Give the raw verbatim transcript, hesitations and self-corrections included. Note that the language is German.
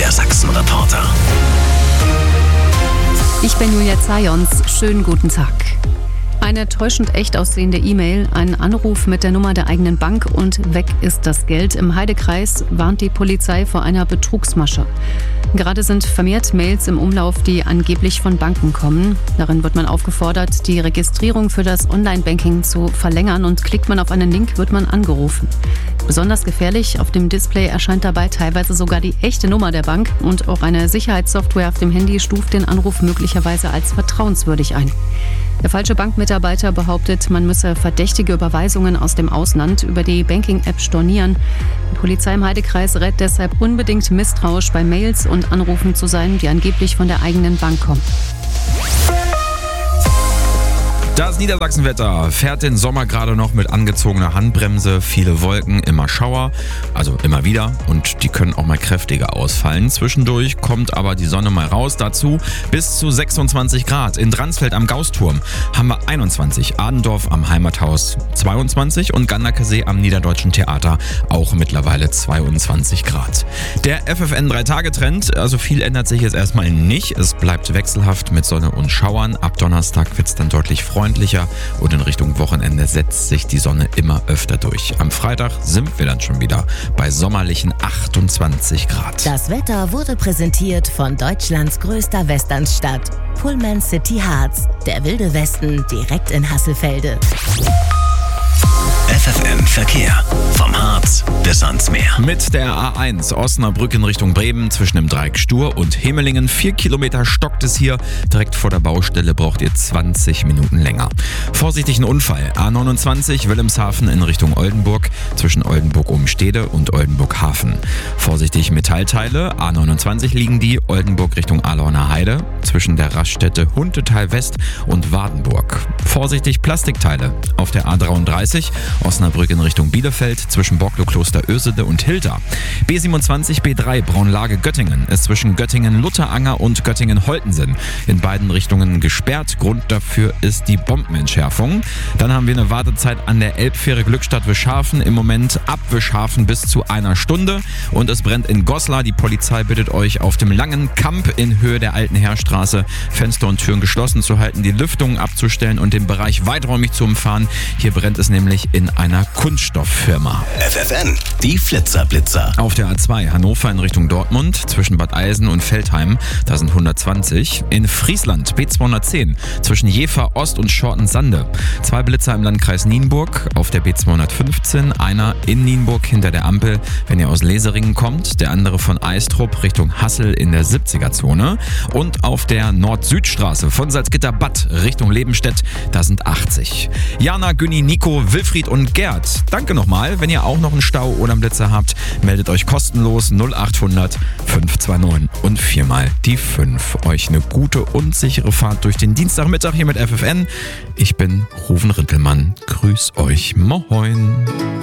Niedersachsen-Reporter. Ich bin Julia Zajons. Schönen guten Tag. Eine täuschend echt aussehende E-Mail, ein Anruf mit der Nummer der eigenen Bank und weg ist das Geld. Im Heidekreis warnt die Polizei vor einer Betrugsmasche. Gerade sind vermehrt Mails im Umlauf, die angeblich von Banken kommen. Darin wird man aufgefordert, die Registrierung für das Online-Banking zu verlängern, und klickt man auf einen Link, wird man angerufen. Besonders gefährlich, auf dem Display erscheint dabei teilweise sogar die echte Nummer der Bank, und auch eine Sicherheitssoftware auf dem Handy stuft den Anruf möglicherweise als vertrauenswürdig ein. Der falsche Bankmitarbeiter behauptet, man müsse verdächtige Überweisungen aus dem Ausland über die Banking-App stornieren. Die Polizei im Heidekreis rät deshalb unbedingt, misstrauisch bei Mails und Anrufen zu sein, die angeblich von der eigenen Bank kommen. Das Niedersachsenwetter fährt den Sommer gerade noch mit angezogener Handbremse, viele Wolken, immer Schauer, also immer wieder, und die können auch mal kräftiger ausfallen. Zwischendurch kommt aber die Sonne mal raus, dazu bis zu sechsundzwanzig Grad. In Dransfeld am Gausturm haben wir einundzwanzig, Adendorf am Heimathaus zweiundzwanzig und Ganderkesee am Niederdeutschen Theater auch mittlerweile zweiundzwanzig Grad. Der F F N drei Tage Trend, also viel ändert sich jetzt erstmal nicht. Es bleibt wechselhaft mit Sonne und Schauern. Ab Donnerstag wird es dann deutlich freundlicher. Und in Richtung Wochenende setzt sich die Sonne immer öfter durch. Am Freitag sind wir dann schon wieder bei sommerlichen achtundzwanzig Grad. Das Wetter wurde präsentiert von Deutschlands größter Westernstadt, Pullman City Harz. Der wilde Westen direkt in Hasselfelde. F F N Verkehr. Vom Harz bis ans Meer. Mit der A eins Osnabrück in Richtung Bremen zwischen dem Dreieck Stur und Hemelingen. Vier Kilometer stockt es hier. Direkt vor der Baustelle braucht ihr zwanzig Minuten länger. Vorsichtig ein Unfall. A neunundzwanzig Wilhelmshaven in Richtung Oldenburg zwischen Oldenburg-Obenstede und Oldenburg-Hafen. Vorsichtig Metallteile. A neunundzwanzig liegen die Oldenburg Richtung Ahlhorner Heide zwischen der Raststätte Huntetal West und Wardenburg. Vorsichtig Plastikteile auf der A dreiunddreißig Osnabrück in Richtung Bielefeld zwischen Borklo Kloster Ösede und Hilda. B siebenundzwanzig B drei Braunlage Göttingen ist zwischen Göttingen-Lutteranger und Göttingen-Holtensen in beiden Richtungen gesperrt. Grund dafür ist die Bombenentschärfung. Dann haben wir eine Wartezeit an der Elbfähre Glückstadt-Wischhafen. Im Moment ab Wischhafen bis zu einer Stunde. Und es brennt in Goslar. Die Polizei bittet euch, auf dem langen Kamp in Höhe der Alten Heerstraße Fenster und Türen geschlossen zu halten, die Lüftungen abzustellen und den Bereich weiträumig zu umfahren. Hier brennt es nämlich in einer Kunststofffirma. F F N, die Flitzerblitzer. Auf der A zwei Hannover in Richtung Dortmund zwischen Bad Eisen und Veltheim, da sind hundertzwanzig. In Friesland B zweihundertzehn zwischen Jever Ost und Schortensande. Zwei Blitzer im Landkreis Nienburg auf der B zweihundertfünfzehn. Einer in Nienburg hinter der Ampel, wenn ihr aus Leseringen kommt. Der andere von Eistrup Richtung Hassel in der siebziger-Zone. Und auf der Nord-Süd-Straße von Salzgitter-Bad Richtung Lebenstedt, da sind achtzig. Jana, Günni, Nico, Wilfried und Gerd, danke nochmal. Wenn ihr auch noch einen Stau oder einen Blitzer habt, meldet euch kostenlos null achthundert fünf zwei neun und viermal die fünf. Euch eine gute und sichere Fahrt durch den Dienstagmittag hier mit F F N. Ich bin Ruven Rittelmann. Grüß euch. Moin.